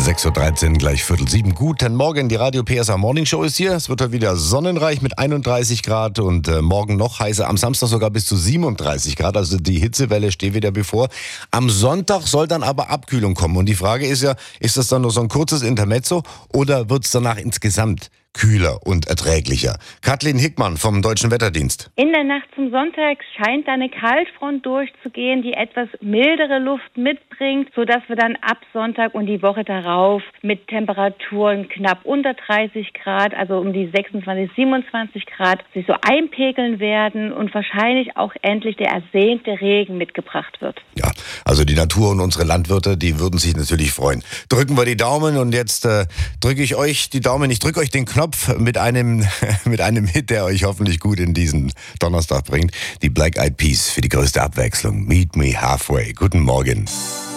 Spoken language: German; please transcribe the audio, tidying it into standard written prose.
6.13 Uhr, gleich 6:45. Guten Morgen, die Radio PSA Morning Show ist hier. Es wird heute wieder sonnenreich mit 31 Grad und morgen noch heißer. Am Samstag sogar bis zu 37 Grad, also die Hitzewelle steht wieder bevor. Am Sonntag soll dann aber Abkühlung kommen. Und die Frage ist ja, ist das dann nur so ein kurzes Intermezzo oder wird es danach insgesamt kühler und erträglicher? Kathleen Hickmann vom Deutschen Wetterdienst. In der Nacht zum Sonntag scheint eine Kaltfront durchzugehen, die etwas mildere Luft mitbringt, sodass wir dann ab Sonntag und die Woche darauf mit Temperaturen knapp unter 30 Grad, also um die 26, 27 Grad, sich so einpegeln werden und wahrscheinlich auch endlich der ersehnte Regen mitgebracht wird. Ja, also die Natur und unsere Landwirte, die würden sich natürlich freuen. Drücken wir die Daumen und jetzt drücke ich euch die Daumen, ich drücke euch den Knopf mit einem Hit, der euch hoffentlich gut in diesen Donnerstag bringt. Die Black Eyed Peas für die größte Abwechslung. Meet Me Halfway. Guten Morgen.